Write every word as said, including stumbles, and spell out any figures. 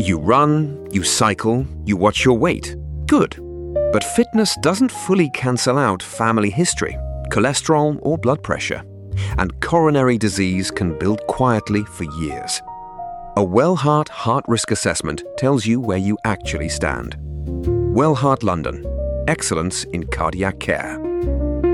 You run, you cycle, you watch your weight. Good. But fitness doesn't fully cancel out family history, cholesterol or blood pressure, and coronary disease can build quietly for years. A Wellheart Heart Risk Assessment tells you where you actually stand. Wellheart London. Excellence in cardiac care.